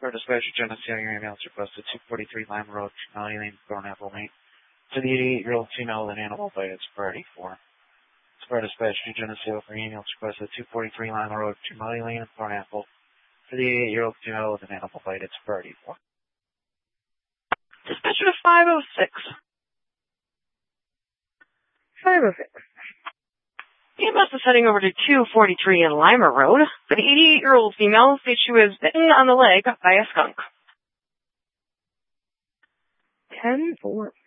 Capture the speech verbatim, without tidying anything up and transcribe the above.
For dispatch Geneseo, your ambulance request at two forty-three Lime Road, Melody Lane, Thornapple, Maine. To the eighty-eight-year-old female with an animal bite, it's priority four. For dispatch Geneseo, for ambulance request at two forty-three Lime Road, Melody Lane, Thornapple. For the eighty-eight-year-old female with an animal bite, it's priority four. Dispatcher to five oh six. five oh six. E M S is heading over to two forty-three in Lima Road. For the eighty-eight-year-old female, states she was bitten on the leg by a skunk. ten four.